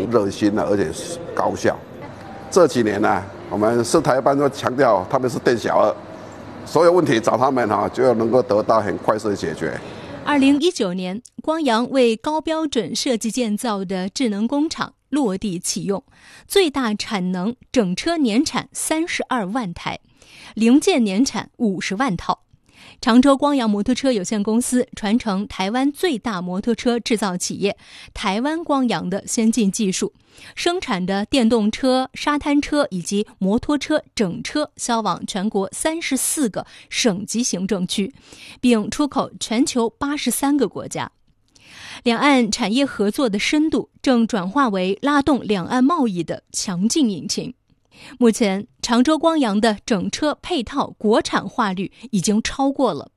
热心的，而且高效。这几年呢，我们市台办都强调他们是店小二，所有问题找他们就能够得到很快速的解决。 2019年，光阳为高标准设计建造的智能工厂落地启用，最大产能整车年产32万台，零件年产50万套。常州光阳摩托车有限公司传承台湾最大摩托车制造企业台湾光阳的先进技术，生产的电动车、沙滩车以及摩托车整车销往全国34个省级行政区，并出口全球83个国家。两岸产业合作的深度正转化为拉动两岸贸易的强劲引擎。目前，常州光阳的整车配套国产化率已经超过了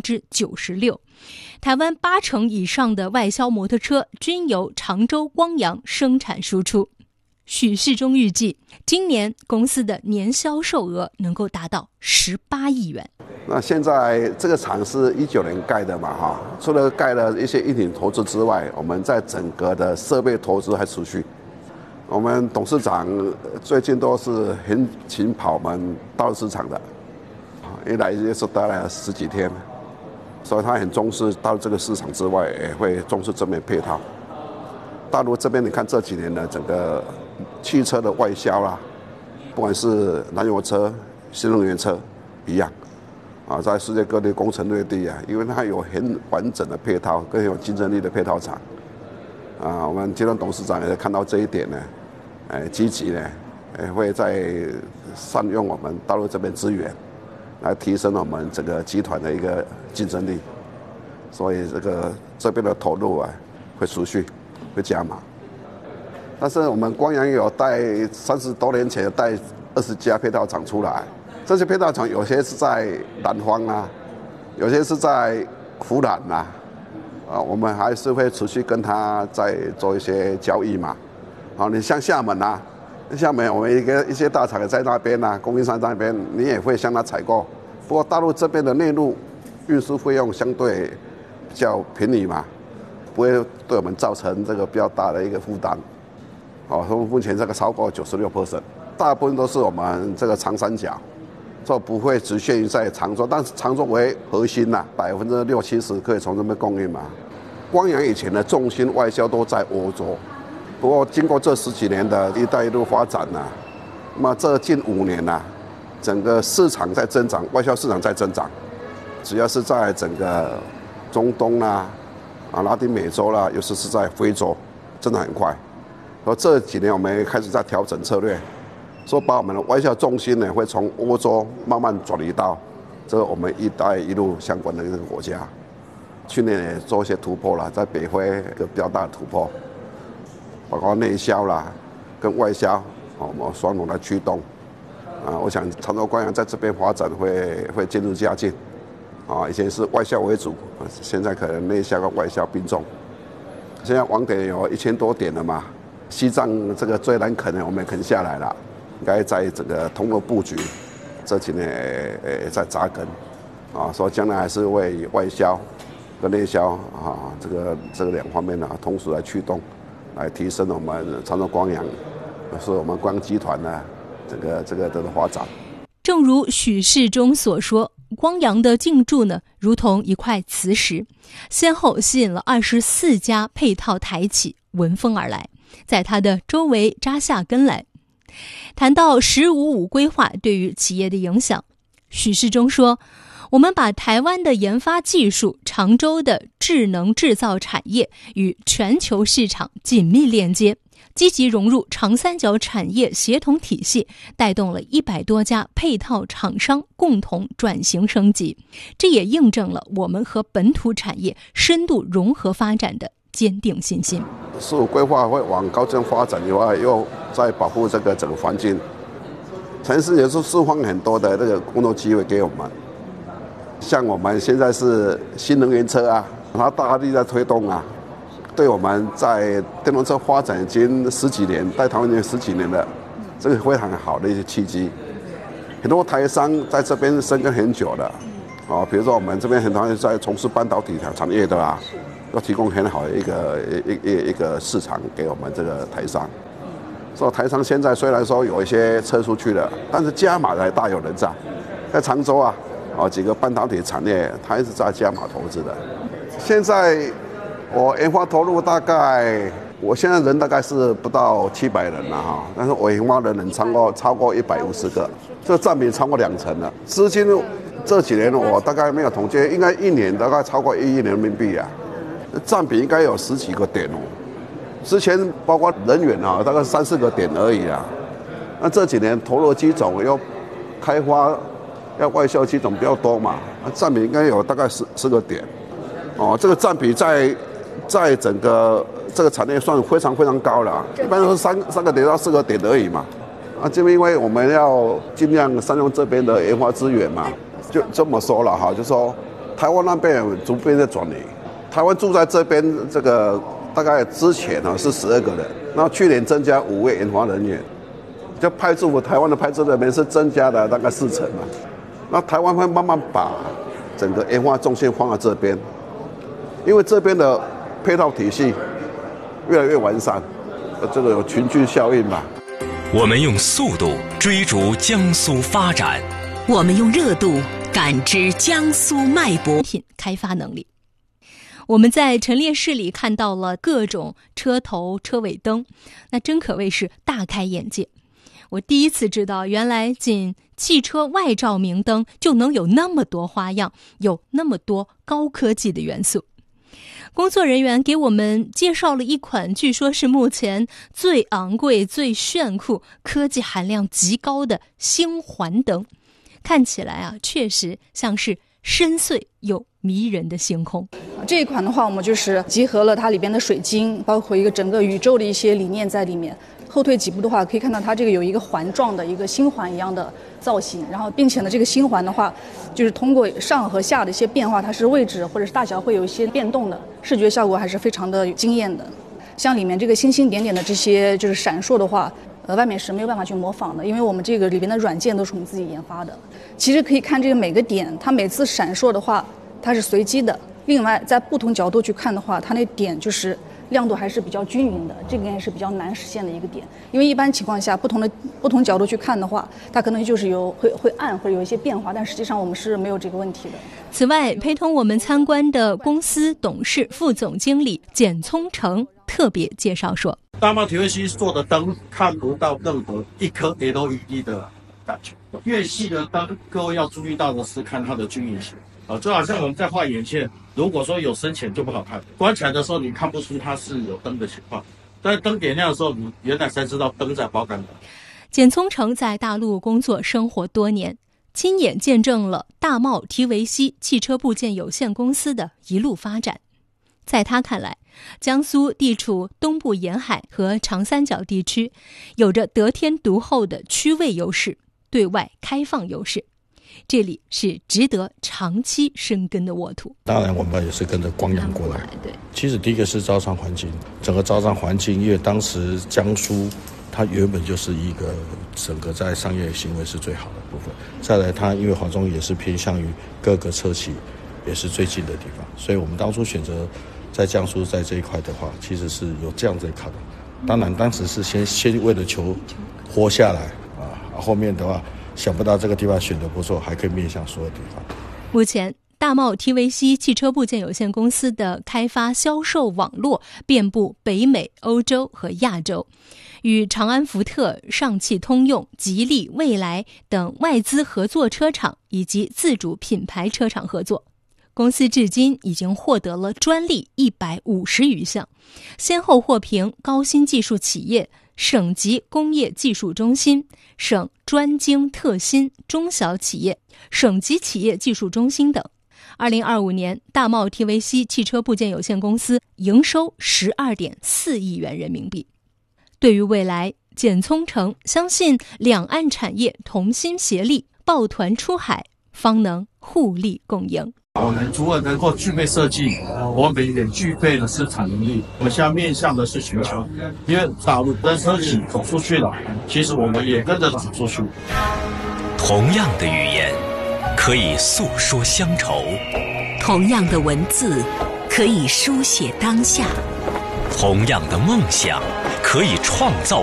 96%，台湾80%以上的外销摩托车均由常州光阳生产输出。许世忠预计，今年公司的年销售额能够达到18亿元。 那现在这个厂是19年盖的嘛，除了盖了一些硬体投资之外，我们在整个的设备投资还持续。我们董事长最近都是很勤跑我们大陆市场的，一来也是待了10几天，所以他很重视到这个市场之外，也会重视这边配套。大陆这边你看这几年的整个汽车的外销啦，不管是燃油车、新能源车一样，在世界各地攻城略地因为它有很完整的配套跟很有竞争力的配套厂。我们集团董事长也看到这一点呢，积极呢，会在善用我们大陆这边资源，来提升我们整个集团的一个竞争力。所以这边的投入会持续，会加码。但是我们光阳有带30多年前带20家配套厂出来，这些配套厂有些是在南方有些是在湖南我们还是会持续跟他再做一些交易嘛。你像厦门厦门我们一些大厂也在那边供应商在那边，你也会向他采购。不过大陆这边的内陆运输费用相对比较便宜嘛，不会对我们造成这个比较大的一个负担。目前这个超过96%，大部分都是我们这个长三角。这不会只限于在常州，但是常州为核心，60%-70%可以从这边供应嘛。光阳以前的重心外销都在欧洲，不过经过这10几年的一带一路发展那么这近5年整个市场在增长，外销市场在增长，只要是在整个中东拉丁美洲尤其是在非洲，增长很快。而这几年我们也开始在调整策略。说把我们的外销重心呢，会从欧洲慢慢转移到我们一带一路相关的一个国家。去年也做一些突破了，在北非一个比较大的突破，包括内销跟外销，我们双龙来驱动。我想常州光阳在这边发展会渐入佳境。以前是外销为主，现在可能内销跟外销并重。现在网点有1000多点了嘛，西藏这个最难啃的我们也啃下来了。应该在整个通路布局这几年在扎根所以将来还是为外销跟内销这个2方面同时来驱动，来提升我们常州光阳，是我们光阳集团的这个发展。 正如许世忠所说，光阳的进驻呢，如同一块磁石，先后吸引了24家配套台企闻风而来，在它的周围扎下根来。谈到“15+5”规划对于企业的影响，许世忠说，我们把台湾的研发技术、常州的智能制造产业与全球市场紧密链接，积极融入长三角产业协同体系，带动了100多家配套厂商共同转型升级。这也印证了我们和本土产业深度融合发展的坚定信心。 15规划会往高增发展以外，又在保护整个环境。城市也是释放很多的这个工作机会给我们。像我们现在是新能源车它大力在推动对我们在电动车发展已经10几年，在台湾已经10几年了，这个非常好的一些契机。很多台商在这边生根很久了，比如说我们这边很多人在从事半导体产业的要提供很好的一个市场给我们这个台商。所以台商现在虽然说有一些撤出去了，但是加码的大有人在。在常州啊，几个半导体产业，它一直在加码投资的。现在我研发投入大概，我现在人大概是不到700人了哈，但是我研发的人超过150个，这占比超过20%了。资金这几年我大概没有统计，应该1年大概超过1亿人民币啊，占比应该有10几个点哦。之前包括人员啊，大概3、4个点而已啊。那这几年投入机种要开发。要外销机种比较多嘛，占比应该有大概10个点，这个占比在整个这个产业算非常非常高了，一般都是3个点到4个点而已嘛，就因为我们要尽量善用这边的研发资源嘛，就这么说了哈，就说台湾那边逐渐在转移，台湾住在这边这个大概之前呢是12个人，然后去年增加5位研发人员，就派驻台湾的派驻那边是增加了大概4成嘛。那台湾会慢慢把整个研发重心放在这边，因为这边的配套体系越来越完善，这个有群聚效应嘛。 我们用速度追逐江苏发展， 我们用热度感知江苏脉搏。 品开发能力。我们在陈列室里看到了各种车头、车尾灯，那真可谓是大开眼界。我第一次知道，原来仅汽车外照明灯就能有那么多花样，有那么多高科技的元素。工作人员给我们介绍了一款据说是目前最昂贵、最炫酷、科技含量极高的星环灯，看起来确实像是深邃又迷人的星空。 这一款的话，我们就是集合了它里边的水晶，包括一个整个宇宙的一些理念在里面。后退几步的话，可以看到它这个有一个环状的一个星环一样的造型，然后并且呢，这个星环的话，就是通过上和下的一些变化，它是位置或者是大小会有一些变动的，视觉效果还是非常的惊艳的。像里面这个星星点点的这些就是闪烁的话，外面是没有办法去模仿的，因为我们这个里边的软件都是我们自己研发的。其实可以看这个每个点，它每次闪烁的话，它是随机的。另外，在不同角度去看的话，它那点就是亮度还是比较均匀的，这个也是比较难实现的一个点。因为一般情况下，不同角度去看的话，它可能就是会暗或者有一些变化，但实际上我们是没有这个问题的。 此外，陪同我们参观的公司董事副总经理简聪成特别介绍说， 大茂体会系做的灯看不到任何一颗 LED 的感觉，越细的灯，各位要注意到的是看它的均匀性。就好像我们在画眼线，如果说有深浅就不好看，关起来的时候你看不出它是有灯的情况，但是灯点亮的时候，你原来才知道灯在包干的。 简聪成在大陆工作生活多年，亲眼见证了大茂提维西汽车部件有限公司的一路发展。在他看来，江苏地处东部沿海和长三角地区，有着得天独厚的区位优势、对外开放优势。这里是值得长期生根的沃土。 当然我们也是跟着光阳过来。 对， 其实第一个是招商环境，整个招商环境，因为当时江苏它原本就是一个整个在商业行为是最好的部分。再来它因为华中也是偏向于各个车企也是最近的地方，所以我们当初选择在江苏在这一块的话，其实是有这样子的考量。当然当时是先为了求活下来后面的话想不到这个地方选得不错，还可以面向所有地方。 目前大茂提维西汽车部件有限公司的开发销售网络遍布北美、欧洲和亚洲，与长安福特、上汽通用、吉利、蔚来等外资合作车厂以及自主品牌车厂合作。公司至今已经获得了专利150余项，先后获评高新技术企业、省级工业技术中心、省专精特新中小企业、省级企业技术中心等。2025年，大茂提维西汽车部件有限公司营收12.4亿元人民币。对于未来，简聪成相信两岸产业同心协力，抱团出海，方能互利共赢。 我们除了能够具备设计，我们也具备了生产能力。我们现在面向的是全球，因为大陆的车企走出去了，其实我们也跟着走出去。 同样的语言可以诉说乡愁， 同样的文字可以书写当下。 同样的梦想可以创造